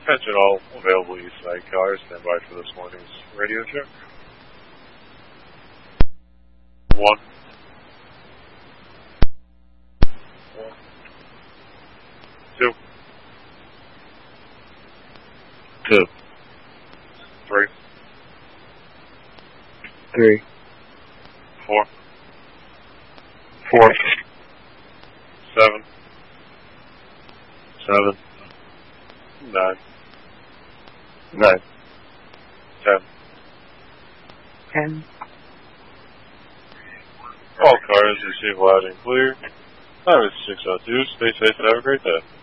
Attention all available East Side cars, stand by for this morning's radio check. 1. 2. 2. 3. 3. 4. 4. 7. 7. 9. 9. 10. 10. All cars receive loud and clear. Time is 6:02. Stay safe and have a great day.